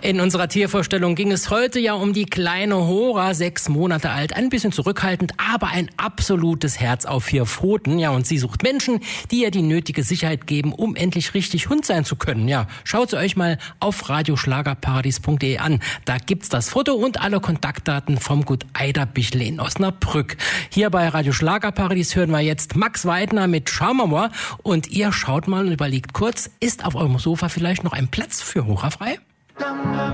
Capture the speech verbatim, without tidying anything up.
In unserer Tiervorstellung ging es heute ja um die kleine Hora, sechs Monate alt, ein bisschen zurückhaltend, aber ein absolutes Herz auf vier Pfoten. Ja, und sie sucht Menschen, die ihr die nötige Sicherheit geben, um endlich richtig Hund sein zu können. Ja, schaut sie euch mal auf radioschlagerparadies punkt de an. Da gibt's das Foto und alle Kontaktdaten vom Gut Eiderbichle in Osnabrück. Hier bei Radio Schlagerparadies hören wir jetzt Max Weidner mit Schaumauer. Und ihr schaut mal und überlegt kurz, ist auf eurem Sofa vielleicht noch ein Platz für Hora frei?